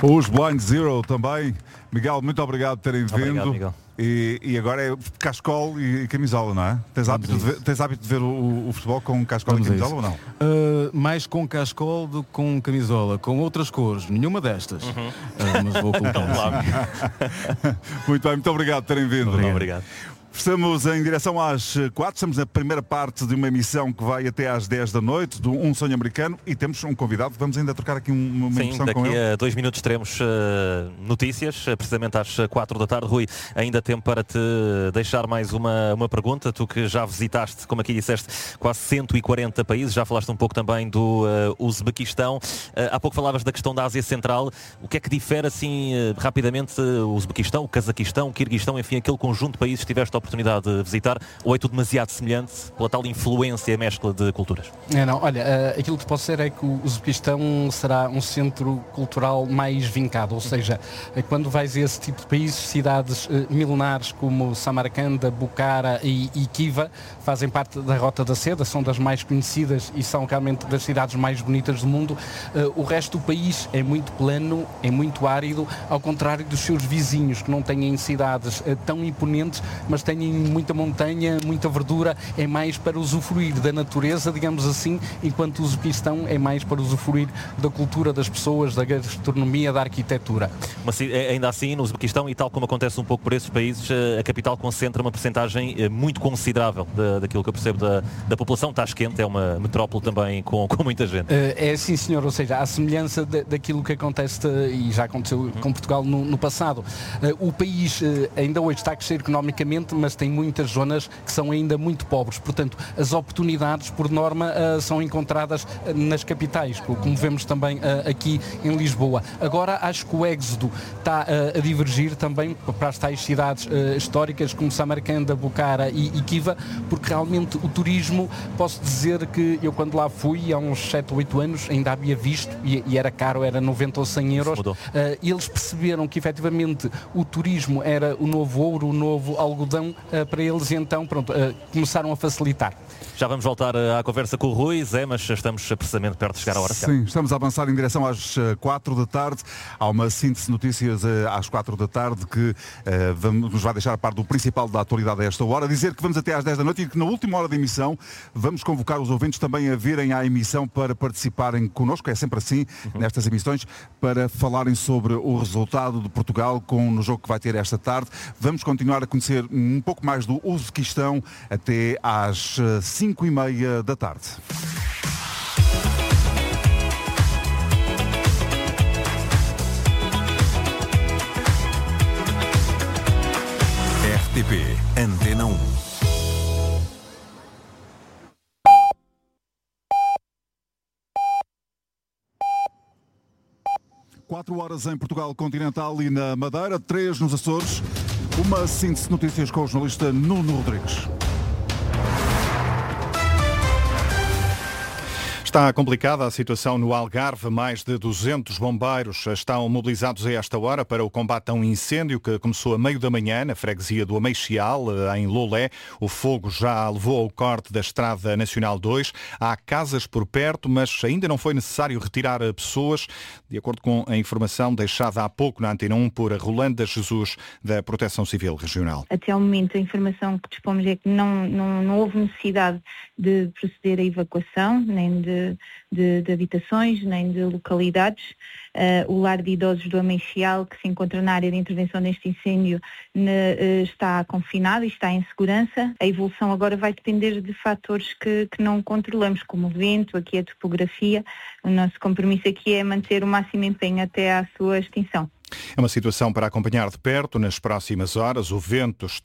Os Blind Zero também. Miguel, muito obrigado por terem vindo. Obrigado, Miguel. E agora é cascol e camisola, não é? Tens hábito de ver o futebol com cascol e camisola ou não? Mais com cascol do que com camisola. Com outras cores, nenhuma destas. Mas vou colocar. Muito bem, muito obrigado por terem vindo. Obrigado. Estamos em direção às 4, estamos na primeira parte de uma emissão que vai até às 10 da noite, do Um Sonho Americano, e temos um convidado, vamos ainda trocar aqui uma impressão com ele. Sim, daqui a 2 minutos teremos notícias, precisamente às 4 da tarde. Rui, ainda tempo para te deixar mais uma pergunta, tu que já visitaste, como aqui disseste, quase 140 países, já falaste um pouco também do Uzbequistão, há pouco falavas da questão da Ásia Central, o que é que difere assim rapidamente o Uzbequistão, o Cazaquistão, o Quirguistão, enfim, aquele conjunto de países que tiveste a oportunidade de visitar, ou é tudo demasiado semelhante pela tal influência e mescla de culturas? Aquilo que posso dizer é que o Uzbequistão será um centro cultural mais vincado, ou seja, quando vais a esse tipo de países, cidades milenares como Samarcanda, Bukhara e Khiva fazem parte da Rota da Seda, são das mais conhecidas e são realmente das cidades mais bonitas do mundo. O resto do país é muito plano, é muito árido, ao contrário dos seus vizinhos, que não têm cidades tão imponentes, mas têm muita montanha, muita verdura, é mais para usufruir da natureza, digamos assim, enquanto o Uzbequistão é mais para usufruir da cultura das pessoas, da gastronomia, da arquitetura. Mas ainda assim, no Uzbequistão, e tal como acontece um pouco por esses países, a capital concentra uma percentagem muito considerável daquilo que eu percebo da população. Tashkent é uma metrópole também com muita gente. É sim, senhor, ou seja, à semelhança daquilo que acontece e já aconteceu com Portugal no passado. O país ainda hoje está a crescer economicamente, mas tem muitas zonas que são ainda muito pobres. Portanto, as oportunidades, por norma, são encontradas nas capitais, como vemos também aqui em Lisboa. Agora, acho que o êxodo está a divergir também para as tais cidades históricas como Samarcanda, Bukhara e Khiva, porque realmente o turismo, posso dizer que eu quando lá fui, há uns 7 ou 8 anos, ainda havia visto, e era caro, era 90 ou 100 euros, e eles perceberam que efetivamente o turismo era o novo ouro, o novo algodão para eles, e então começaram a facilitar. Já vamos voltar à conversa com o Rui, Zé, mas estamos precisamente perto de chegar à hora. Sim, estamos a avançar em direção às 4 da tarde. Há uma síntese de notícias às 4 da tarde que nos vai deixar a par do principal da atualidade a esta hora. Dizer que vamos até às 10 da noite e que na última hora da emissão vamos convocar os ouvintes também a virem à emissão para participarem connosco, é sempre assim, nestas emissões, para falarem sobre o resultado de Portugal no jogo que vai ter esta tarde. Vamos continuar a conhecer um pouco mais do Uzbequistão até às 5:30 da tarde. RTP Antena 1. Quatro horas em Portugal continental e na Madeira, 3 nos Açores. Uma síntese de notícias com o jornalista Nuno Rodrigues. Está complicada a situação no Algarve. Mais de 200 bombeiros estão mobilizados a esta hora para o combate a um incêndio que começou a meio da manhã na freguesia do Ameixial, em Lolé. O fogo já levou ao corte da Estrada Nacional 2. Há casas por perto, mas ainda não foi necessário retirar pessoas, de acordo com a informação deixada há pouco na Antena 1 por Rolanda Jesus, da Proteção Civil Regional. Até ao momento, a informação que dispomos é que não houve necessidade de proceder à evacuação, nem de habitações, nem de localidades. O lar de idosos do Ameixial, que se encontra na área de intervenção neste incêndio, está confinado e está em segurança. A evolução agora vai depender de fatores que não controlamos, como o vento, aqui a topografia. O nosso compromisso aqui é manter o máximo empenho até à sua extinção. É uma situação para acompanhar de perto nas próximas horas. O vento está